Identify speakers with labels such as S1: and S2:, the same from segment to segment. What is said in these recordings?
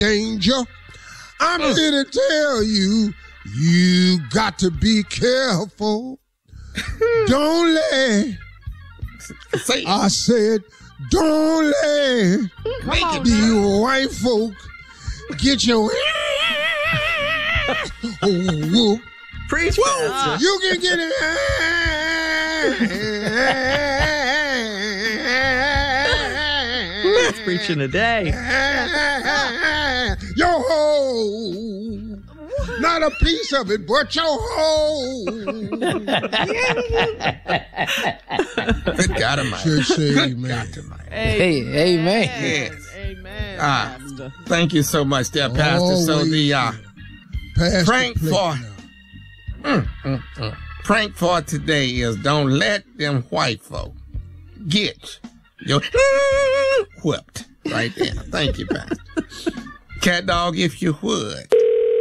S1: danger. I'm here to tell you, you got to be careful. Don't let, I said, don't let the white folk get your whoop.
S2: Preach, Pastor.
S1: You can get it.
S2: That's preaching today.
S1: Your whole. Not a piece of it, but your whole. Good God Almighty. Good God Almighty.
S3: Hey, amen.
S1: Yes.
S4: Amen.
S1: Thank you so much, there, Pastor. So the prank for today is don't let them white folk get your whipped right there. Thank you, Pastor. Cat dog, if you would.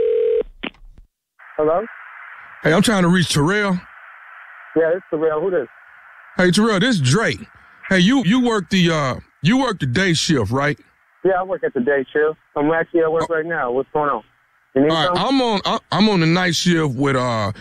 S5: Hello?
S6: Hey, I'm trying to reach Terrell.
S5: Yeah, it's Terrell. Who this?
S6: Hey, Terrell, this is Drake. Hey, you work the day shift, right?
S5: Yeah, I work at the day shift. I'm actually at work right now. What's going on? You need something?
S6: I'm on the night shift with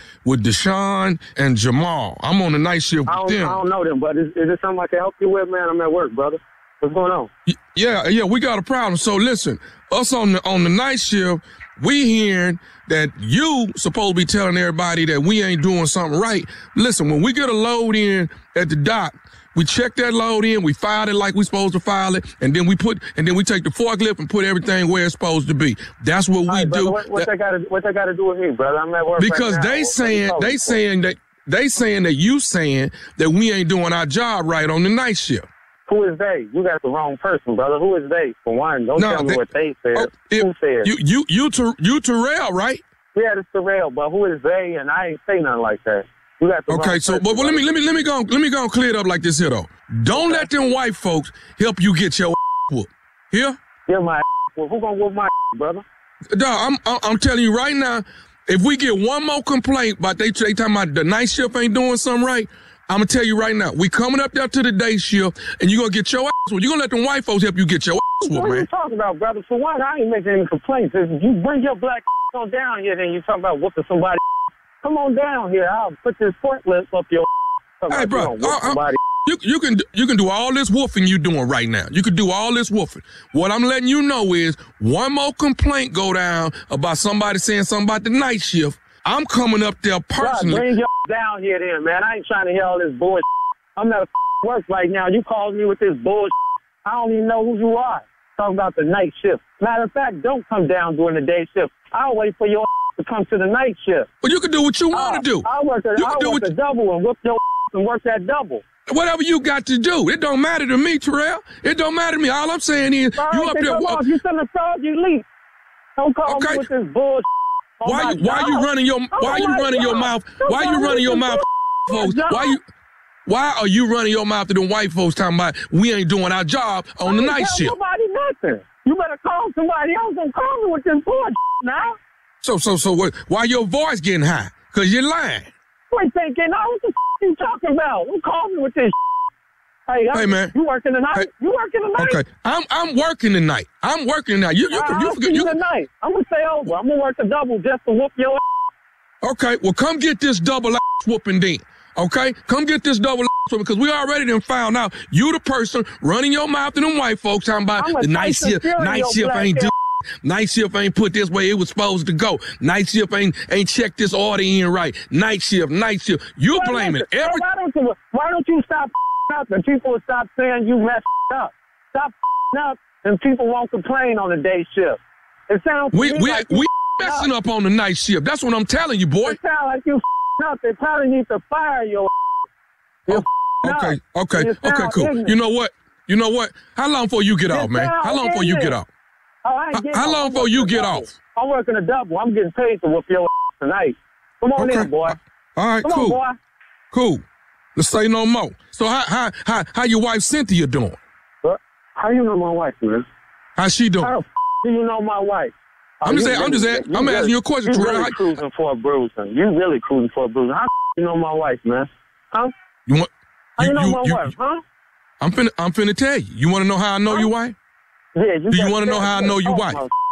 S6: Deshaun and Jamal. I'm on the night shift with them.
S5: I don't know them, but is there something I can help you with, man? I'm at work, brother. What's going on?
S6: Yeah, we got a problem. So listen, us on the night shift, we hearing that you supposed to be telling everybody that we ain't doing something right. Listen, when we get a load in at the dock, we check that load in, we file it like we supposed to file it, and then we take the forklift and put everything where it's supposed to be. That's what we do.
S5: What they got to do with me, brother? I'm at work
S6: because
S5: right now.
S6: they saying that you saying that we ain't doing our job right on the night shift.
S5: Who is they? You got the wrong person, brother. Who is they? For one, don't tell me what they said. Who said?
S6: You Terrell, right?
S5: Yeah, it's Terrell, but who is they? And I ain't say nothing like that. You got the wrong person,
S6: but let me go and clear it up like this here though. Don't let them white folks help you get your whooped. Here?
S5: Yeah, my whoop. Who gonna whoop my brother?
S6: Dog, I'm telling you right now, if we get one more complaint about they talking about the night shift ain't doing something right, I'm going to tell you right now, we coming up there to the day shift, and you're going to get your ass whooped. You're going to let them white folks help you get your ass whooped, man.
S5: What are you talking about, brother? For one, I ain't making any complaints. If you bring your black on down here, then you talking about whooping somebody. Come on down here. I'll put this forklift up your
S6: Hey, bro, you can do all this woofing you doing right now. You can do all this woofing. What I'm letting you know is one more complaint go down about somebody saying something about the night shift. I'm coming up there personally.
S5: Bring your down here then, man. I ain't trying to hear all this bullshit. I'm at work right now. You calling me with this bullshit. I don't even know who you are. Talking about the night shift. Matter of fact, don't come down during the day shift. I'll wait for your to come to the night shift.
S6: Well, you can do what you want to do.
S5: I'll work a double and whip your and work that double.
S6: Whatever you got to do. It don't matter to me, Terrell. It don't matter to me. All I'm saying is, you up there.
S5: You shouldn't have told you leave. Don't call me with this bullshit.
S6: Why you running your mouth? Why you running your mouth, folks? Why are you running your mouth to them white folks talking about we ain't doing our job on the night shift?
S5: Nobody nothing. You better call somebody else. Don't call me with this bullshit now.
S6: So what? Why your voice getting high? Cause you're lying.
S5: Wait, thinking, what the you talking about? Who called me with this?
S6: Hey man,
S5: you working tonight?
S6: Hey,
S5: you working tonight?
S6: Okay, I'm working tonight. I'm working tonight. You forget you
S5: tonight. I'm gonna stay over. I'm gonna work a double just to whoop your ass.
S6: Okay, well come get this double ass whooping then. Okay, come get this double ass whooping because we already done found out you the person running your mouth to them white folks talking about the night shift. Night shift ain't do. Night shift ain't put this way it was supposed to go. Night shift ain't checked this order in right. Night shift. You blaming every.
S5: Why don't you stop up and people will stop saying you messed up? Stop up and people won't complain on the day shift. It sounds
S6: we messing up on the night shift. That's what I'm telling you, boy.
S5: It sounds like you up. They probably need to fire your.
S6: Okay, cool. Ignorant. You know what? How long before you get off, man? How long before you get off? How long before you get off?
S5: I'm working a double. I'm getting paid to whoop your tonight. Come on in, boy.
S6: All right,
S5: Come
S6: cool.
S5: on, boy.
S6: Cool. Let's say no more. So how your wife Cynthia doing?
S5: What? How you know my wife, man?
S6: How she doing?
S5: How do you know my wife?
S6: I'm asking you a question.
S5: You really cruising for a bruising. You really cruising for a bruising. How you know my wife, man? Huh? How you know my wife, huh?
S6: I'm finna tell you. You want to know how I know your wife?
S5: Yeah,
S6: Do you want to know how I know your wife?